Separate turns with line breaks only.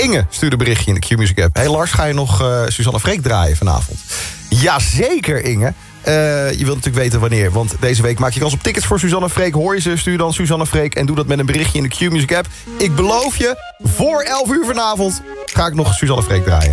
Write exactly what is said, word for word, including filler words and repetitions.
Inge stuurde een berichtje in de Q-Music app. Hey Lars, ga je nog uh, Suzanne Freek draaien vanavond? Jazeker, Inge. Uh, je wilt natuurlijk weten wanneer, want deze week maak je kans op tickets voor Suzanne Freek. Hoor je ze, stuur dan Suzanne Freek en doe dat met een berichtje in de Q-Music app. Ik beloof je, voor elf uur vanavond ga ik nog Suzanne Freek draaien.